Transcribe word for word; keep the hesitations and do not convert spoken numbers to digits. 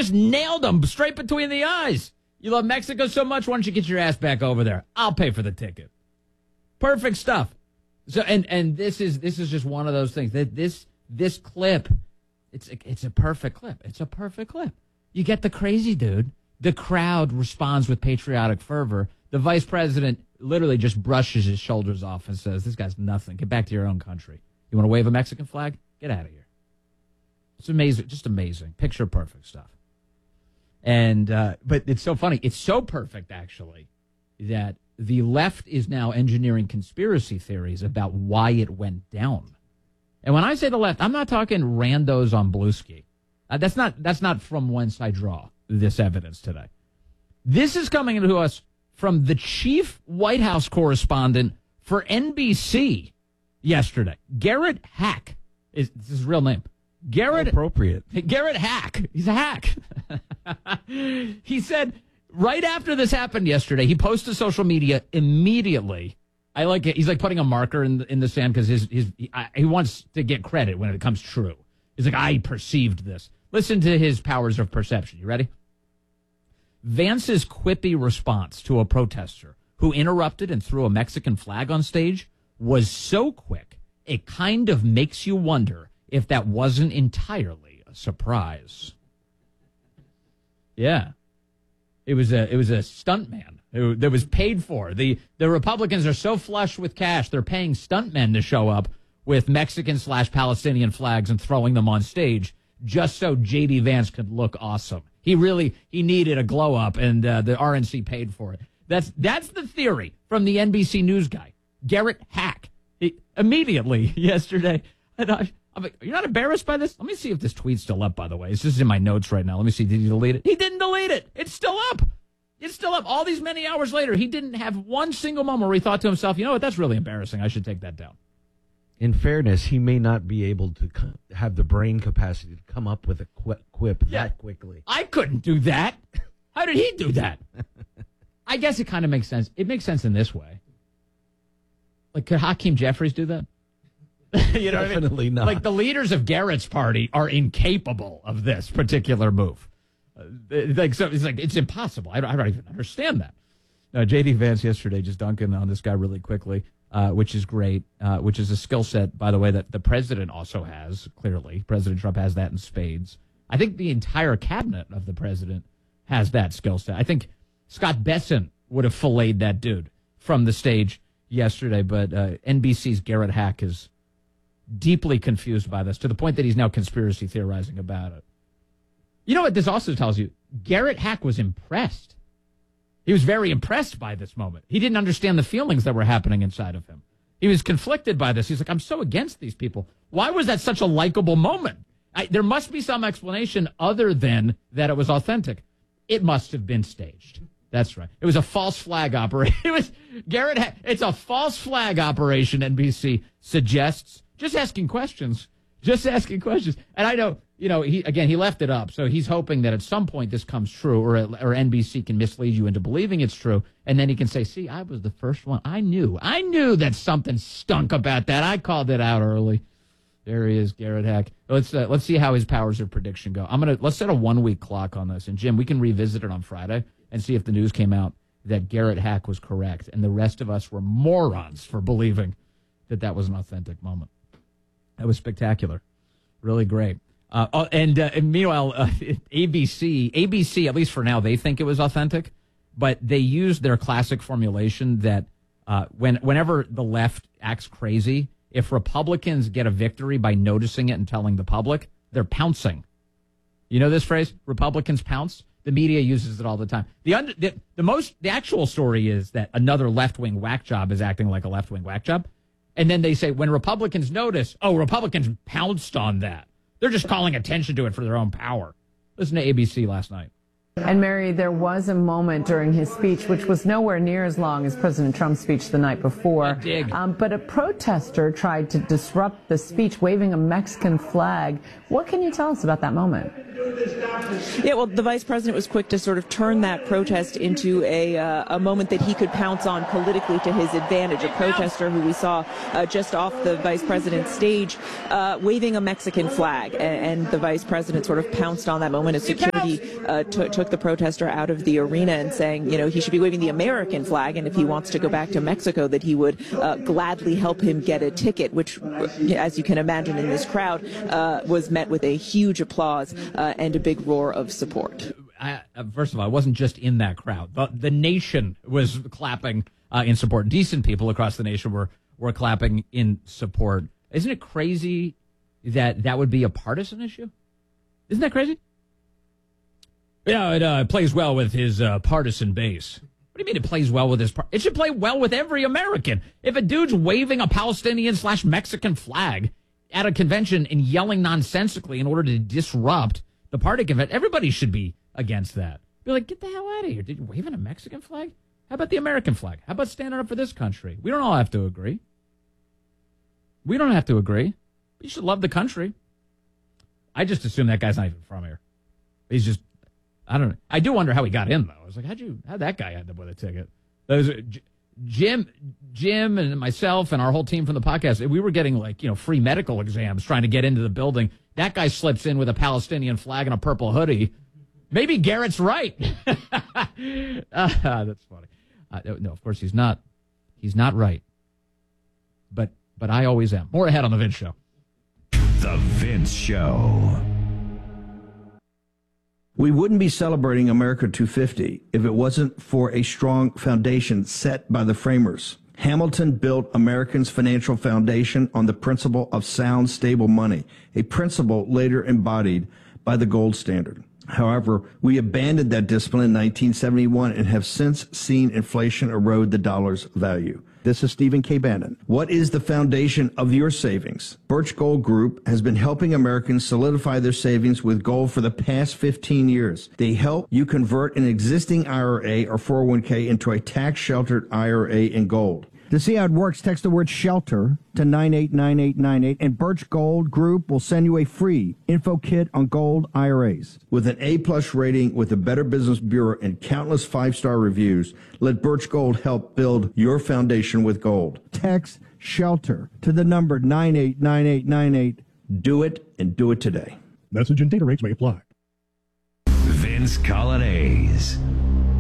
Just nailed him straight between the eyes. You love Mexico so much, why don't you get your ass back over there? I'll pay for the ticket. Perfect stuff. So, and and this is this is just one of those things that this this clip, it's a, it's a perfect clip. It's a perfect clip. You get the crazy dude. The crowd responds with patriotic fervor. The vice president literally just brushes his shoulders off and says, "This guy's nothing. Get back to your own country. You want to wave a Mexican flag? Get out of here." It's amazing, just amazing, picture perfect stuff. And uh, but it's so funny. It's so perfect actually that the left is now engineering conspiracy theories about why it went down. And when I say the left, I'm not talking randos on Bluesky. Uh, that's not that's not from whence I draw this evidence today. This is coming to us from the chief White House correspondent for N B C yesterday. Garrett Hack is this is his real name. Garrett appropriate. Garrett Hack. He's a hack. He said right after this happened yesterday, he posted to social media immediately. I like it. He's like putting a marker in the, in the sand because his his he, I, he wants to get credit when it comes true. He's like, I perceived this. Listen to his powers of perception. You ready? Vance's quippy response to a protester who interrupted and threw a Mexican flag on stage was so quick, it kind of makes you wonder if that wasn't entirely a surprise. Yeah. It was a it was a stuntman who that was paid for. The the Republicans are so flush with cash, they're paying stuntmen to show up with Mexican slash Palestinian flags and throwing them on stage just so J D Vance could look awesome. He really he needed a glow up, and uh, the R N C paid for it. That's that's the theory from the N B C News guy, Garrett Hack. He, immediately yesterday, and I, I'm like, you're not embarrassed by this? Let me see if this tweet's still up, by the way. It's just in my notes right now. Let me see. Did he delete it? He didn't delete it. It's still up. It's still up. All these many hours later, he didn't have one single moment where he thought to himself, you know what, that's really embarrassing. I should take that down. In fairness, he may not be able to c- have the brain capacity to come up with a qu- quip Yeah. that quickly. I couldn't do that. How did he do that? I guess it kind of makes sense. It makes sense in this way. Like, could Hakeem Jeffries do that? You know Definitely what I mean? not. Like, the leaders of Garrett's party are incapable of this particular move. Uh, like, so it's like it's impossible. I don't, I don't even understand that. Uh, J D Vance yesterday just dunking on this guy really quickly, uh, which is great, uh, which is a skill set, by the way, that the president also has, clearly. President Trump has that in spades. I think the entire cabinet of the president has that skill set. I think Scott Bessent would have filleted that dude from the stage yesterday, but uh, N B C's Garrett Hack is deeply confused by this, to the point that he's now conspiracy theorizing about it. You know what this also tells you? Garrett Hack was impressed. He was very impressed by this moment. He didn't understand the feelings that were happening inside of him. He was conflicted by this. He's like, I'm so against these people. Why was that such a likable moment? I, there must be some explanation other than that it was authentic. It must have been staged. That's right. It was a false flag operation. It was Garrett. Ha- it's a false flag operation. N B C suggests. Just asking questions. Just asking questions. And I know, you know, he again, he left it up. So he's hoping that at some point this comes true, or or N B C can mislead you into believing it's true. And then he can say, see, I was the first one. I knew. I knew that something stunk about that. I called it out early. There he is, Garrett Hack. Let's uh, let's see how his powers of prediction go. I'm gonna let's set a one week clock on this. And Jim, we can revisit it on Friday and see if the news came out that Garrett Hack was correct, and the rest of us were morons for believing that that was an authentic moment. That was spectacular. Really great. Uh, oh, and, uh, and meanwhile, uh, A B C, A B C, at least for now, they think it was authentic, but they use their classic formulation that uh, when whenever the left acts crazy, if Republicans get a victory by noticing it and telling the public, they're pouncing. You know this phrase? Republicans pounce? The media uses it all the time. The, under, the, the most, the actual story is that another left-wing whack job is acting like a left-wing whack job. And then they say, when Republicans notice, oh, Republicans pounced on that. They're just calling attention to it for their own power. Listen to A B C last night. And Mary, there was a moment during his speech, which was nowhere near as long as President Trump's speech the night before. Um, but a protester tried to disrupt the speech, waving a Mexican flag. What can you tell us about that moment? Yeah, well, the vice president was quick to sort of turn that protest into a uh, a moment that he could pounce on politically to his advantage. A protester who we saw uh, just off the vice president's stage uh, waving a Mexican flag, and, and the vice president sort of pounced on that moment as security he uh, t- took the protester out of the arena and saying, you know, he should be waving the American flag, and if he wants to go back to Mexico, that he would uh, gladly help him get a ticket, which, as you can imagine in this crowd, uh, was met with a huge applause uh, and a big roar of support. I, uh, first of all, I wasn't just in that crowd. The, the nation was clapping uh, in support. Decent people across the nation were, were clapping in support. Isn't it crazy that that would be a partisan issue? Isn't that crazy? Yeah, it uh, plays well with his uh, partisan base. What do you mean it plays well with his par- It should play well with every American. If a dude's waving a Palestinian slash Mexican flag at a convention and yelling nonsensically in order to disrupt the party convention, everybody should be against that. Be like, get the hell out of here. Did you waving a Mexican flag? How about the American flag? How about standing up for this country? We don't all have to agree. We don't have to agree. You should love the country. I just assume that guy's not even from here. He's just, I don't know. I do wonder how he got in, though. I was like, how'd you, how'd that guy end up with a ticket? Those Jim, Jim and myself and our whole team from the podcast, we were getting like, you know, free medical exams trying to get into the building. That guy slips in with a Palestinian flag and a purple hoodie. Maybe Garrett's right. uh, that's funny. Uh, no, of course he's not. He's not right. But but I always am. More ahead on the Vince Show. The Vince Show. We wouldn't be celebrating America two fifty if it wasn't for a strong foundation set by the framers. Hamilton built Americans' financial foundation on the principle of sound, stable money, a principle later embodied by the gold standard. However, we abandoned that discipline in nineteen seventy-one and have since seen inflation erode the dollar's value. This is Stephen K. Bannon. What is the foundation of your savings? Birch Gold Group has been helping Americans solidify their savings with gold for the past fifteen years. They help you convert an existing I R A or four oh one k into a tax-sheltered I R A in gold. To see how it works, text the word SHELTER to nine eight nine eight nine eight, and Birch Gold Group will send you a free info kit on gold I R As. With an A-plus rating with the Better Business Bureau and countless five-star reviews, let Birch Gold help build your foundation with gold. Text SHELTER to the number nine eight nine eight nine eight. Do it, and do it today. Message and data rates may apply. Vince Coglianese.